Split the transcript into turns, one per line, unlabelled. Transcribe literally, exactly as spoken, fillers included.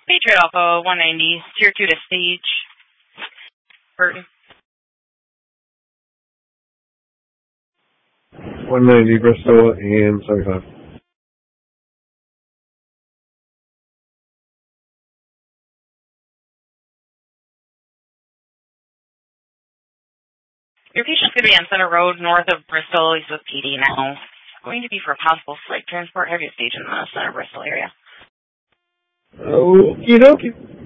Patriot Alpha one ninety, tier two to stage. Burton.
one ninety Bristol and seventy-five.
Your patient's going to be on Center Road, north of Bristol. He's with P D now. Going to be for a possible flight transport. Have you stage in the Center Bristol area?
Okie dokie.